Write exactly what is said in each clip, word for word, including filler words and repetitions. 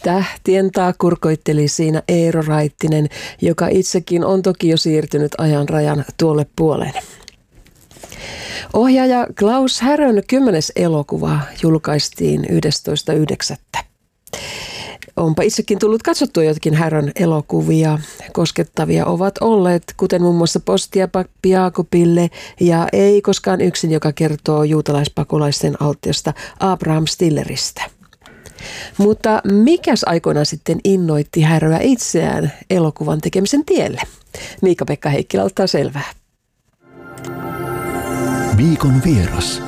Tähtien taa kurkoitteli siinä Eero Raittinen, joka itsekin on toki jo siirtynyt ajan rajan tuolle puoleen. Ohjaaja Klaus Härön kymmenes elokuva julkaistiin yhdestoista yhdeksättä Onpa itsekin tullut katsottua jotakin Härön elokuvia. Koskettavia ovat olleet, kuten muun muassa Postia pappi Jaakobille ja Ei koskaan yksin, joka kertoo juutalaispakolaisten autiosta Abraham Stilleristä. Mutta mikäs aikoinaan sitten innoitti Häröä itseään elokuvan tekemisen tielle? Miika-Pekka Heikkilä ottaa selvää. Viikon vieras.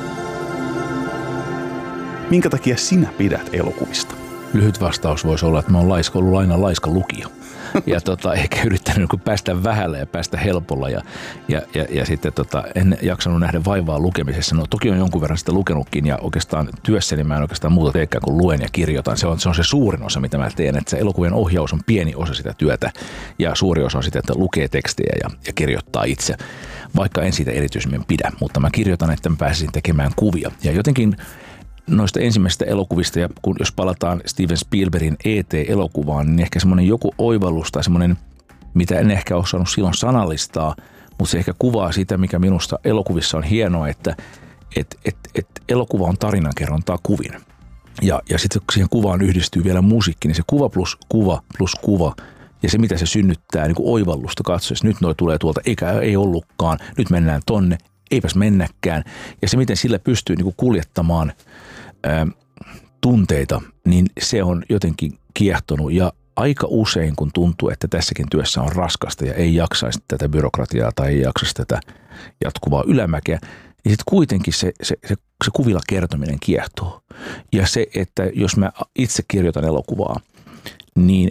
Minkä takia sinä pidät elokuvista? Lyhyt vastaus voisi olla, että mä oon laiska, ollut aina laiska lukija. Ja tota, ehkä yrittänyt niin päästä vähällä ja päästä helpolla ja, ja, ja, ja sitten tota, en jaksanut nähdä vaivaa lukemisessa. No toki on jonkun verran sitä lukenutkin ja oikeastaan työssäni mä en oikeastaan muuta teekään kuin luen ja kirjoitan. Se on, se on se suurin osa, mitä mä teen, että se elokuvien ohjaus on pieni osa sitä työtä ja suuri osa on sitä, että lukee tekstejä ja, ja kirjoittaa itse. Vaikka en siitä erityisemmin pidä, mutta mä kirjoitan, että mä pääsisin tekemään kuvia. Ja jotenkin noista ensimmäisistä elokuvista, ja kun jos palataan Steven Spielbergin E T-elokuvaan, niin ehkä semmoinen joku oivallus tai semmoinen, mitä en ehkä osannut silloin sanallistaa, mutta se ehkä kuvaa sitä, mikä minusta elokuvissa on hienoa, että et, et, et elokuva on tarinankerrontaa kuvin. Ja, ja sitten siihen kuvaan yhdistyy vielä musiikki, niin se kuva plus kuva plus kuva, ja se mitä se synnyttää niin kuin oivallusta katsoessa, nyt noi tulee tuolta, eikä ei ollutkaan, nyt mennään tonne, eipäs mennäkään. Ja se miten sillä pystyy niin kuin kuljettamaan ää, tunteita, niin se on jotenkin kiehtonut. Ja aika usein, kun tuntuu, että tässäkin työssä on raskasta ja ei jaksaisi tätä byrokratiaa tai ei jaksaisi tätä jatkuvaa ylämäkeä, niin sitten kuitenkin se, se, se, se kuvilla kertominen kiehtoo. Ja se, että jos mä itse kirjoitan elokuvaa, niin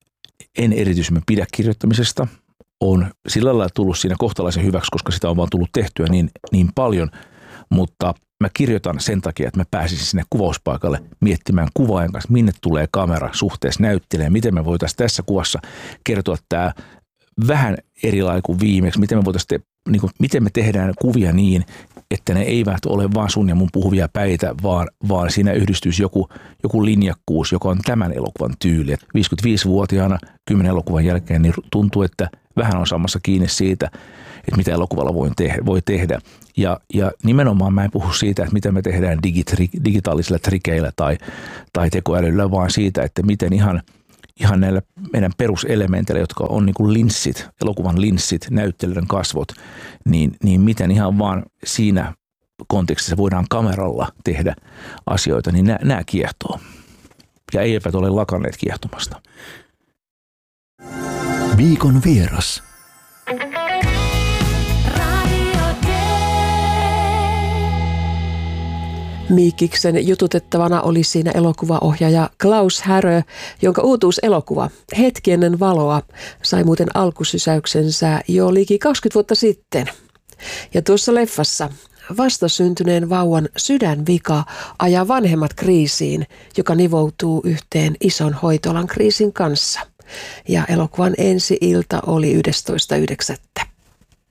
en erityisemmin pidä kirjoittamisesta. On sillä lailla tullut siinä kohtalaisen hyväksi, koska sitä on vaan tullut tehtyä niin, niin paljon, mutta mä kirjoitan sen takia, että mä pääsisin sinne kuvauspaikalle miettimään kuvaajan kanssa, minne tulee kamera suhteessa näyttelemään, miten me voitaisiin tässä kuvassa kertoa tämä vähän eri lailla kuin viimeksi, miten me voitaisiin, te, niin kuin, miten me tehdään kuvia niin, että ne eivät ole vaan sun ja mun puhuvia päitä, vaan, vaan siinä yhdistyisi joku, joku linjakkuus, joka on tämän elokuvan tyyli. Et viisikymmentäviisivuotiaana kymmenen elokuvan jälkeen niin tuntuu, että vähän on saamassa kiinni siitä, että mitä elokuvalla voi tehdä. Voi tehdä. Ja, ja nimenomaan mä en puhu siitä, että mitä me tehdään digitri- digitaalisilla trikeillä tai, tai tekoälyllä, vaan siitä, että miten ihan, ihan näillä meidän peruselementeillä, jotka on niin kuin linssit, elokuvan linssit, näyttelijöiden kasvot, niin, niin miten ihan vaan siinä kontekstissa voidaan kameralla tehdä asioita, niin nämä, nämä kiehtoo. Ja eivät ole lakanneet kiehtomasta. Viikon vieras. Miikiksen jututettavana oli siinä elokuvaohjaaja Klaus Härö, jonka uutuuselokuva Hetki ennen valoa sai muuten alkusysäyksensä jo liki kaksikymmentä vuotta sitten. Ja tuossa leffassa vastasyntyneen vauvan sydänvika ajaa vanhemmat kriisiin, joka nivoutuu yhteen ison hoitoalan kriisin kanssa. Ja elokuvan ensi-ilta oli yhdestoista yhdeksättä